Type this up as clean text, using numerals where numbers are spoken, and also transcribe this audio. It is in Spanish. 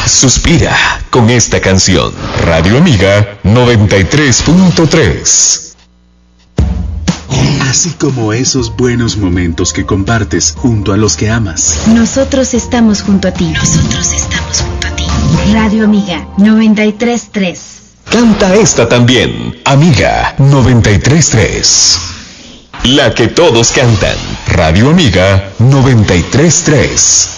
suspira con esta canción. Radio Amiga 93.3. Así como esos buenos momentos que compartes junto a los que amas. Nosotros estamos junto a ti. Radio Amiga 93.3. Canta esta también, Amiga 93.3. La que todos cantan. Radio Amiga 93.3.